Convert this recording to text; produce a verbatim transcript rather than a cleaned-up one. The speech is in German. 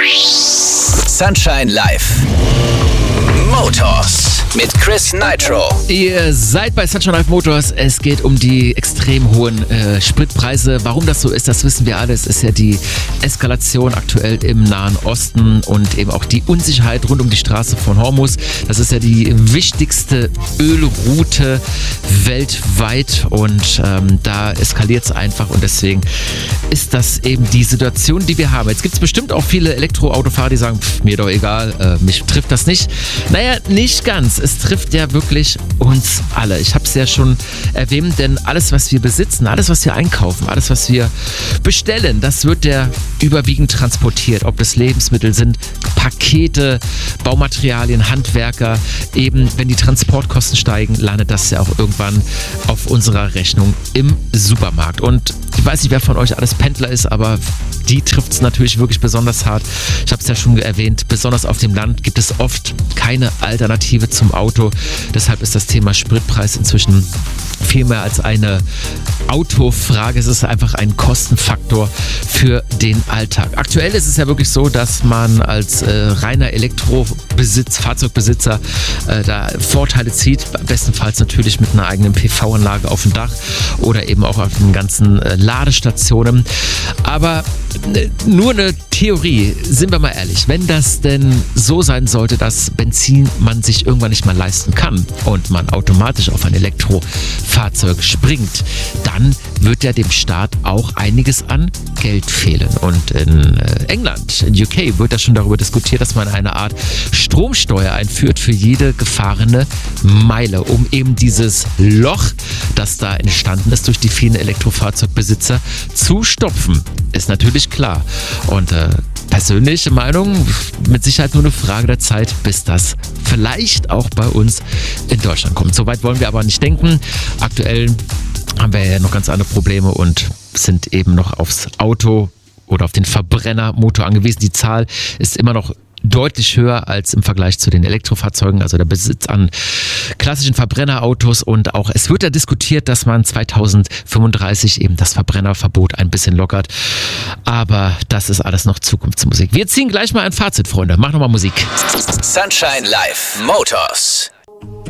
Sunshine Live. Motors mit Chris Nitro. Ihr seid bei Sunshine Live Motors. Es geht um die extrem hohen äh, Spritpreise. Warum das so ist, das wissen wir alle. Es ist ja die Eskalation aktuell im Nahen Osten und eben auch die Unsicherheit rund um die Straße von Hormuz. Das ist ja die wichtigste Ölroute weltweit und ähm, da eskaliert es einfach und deswegen ist das eben die Situation, die wir haben. Jetzt gibt es bestimmt auch viele Elektroautofahrer, die sagen, pff, mir doch egal, äh, mich trifft das nicht. Naja, nicht ganz. Es trifft ja wirklich uns alle. Ich habe es ja schon erwähnt, denn alles, was wir besitzen, alles, was wir einkaufen, alles, was wir bestellen, das wird ja überwiegend transportiert. Ob das Lebensmittel sind, Pakete, Baumaterialien, Handwerker. Eben, wenn die Transportkosten steigen, landet das ja auch irgendwann auf unserer Rechnung im Supermarkt. Und ich weiß nicht, wer von euch alles Pendler ist, aber die trifft es natürlich wirklich besonders hart. Ich habe es ja schon erwähnt, besonders auf dem Land gibt es oft keine Alternative zum Auto. Deshalb ist das Thema Spritpreis inzwischen viel mehr als eine Autofrage. Es ist einfach ein Kostenfaktor für den Alltag. Aktuell ist es ja wirklich so, dass man als äh, reiner Elektrobesitz, Fahrzeugbesitzer äh, da Vorteile zieht. Bestenfalls natürlich mit einer eigenen P V-Anlage auf dem Dach oder eben auch auf den ganzen äh, Ladestationen. Aber äh, nur eine Theorie, sind wir mal ehrlich, wenn das denn so sein sollte, dass Benzin man sich irgendwann nicht mehr leisten kann und man automatisch auf ein Elektrofahrzeug springt, dann wird ja dem Staat auch einiges an Geld fehlen. Und in England, in U K, wird da schon darüber diskutiert, dass man eine Art Stromsteuer einführt für jede gefahrene Meile, um eben dieses Loch, das da entstanden ist durch die vielen Elektrofahrzeugbesitzer, zu stopfen. Ist natürlich klar. Und äh, persönliche Meinung, mit Sicherheit nur eine Frage der Zeit, bis das vielleicht auch bei uns in Deutschland kommt. Soweit wollen wir aber nicht denken. Aktuell haben wir ja noch ganz andere Probleme und sind eben noch aufs Auto oder auf den Verbrennermotor angewiesen. Die Zahl ist immer noch deutlich höher als im Vergleich zu den Elektrofahrzeugen, also der Besitz an klassischen Verbrennerautos, und auch es wird ja diskutiert, dass man zweitausendfünfunddreißig eben das Verbrennerverbot ein bisschen lockert, aber das ist alles noch Zukunftsmusik. Wir ziehen gleich mal ein Fazit, Freunde. Mach nochmal Musik. Sunshine Live Motors.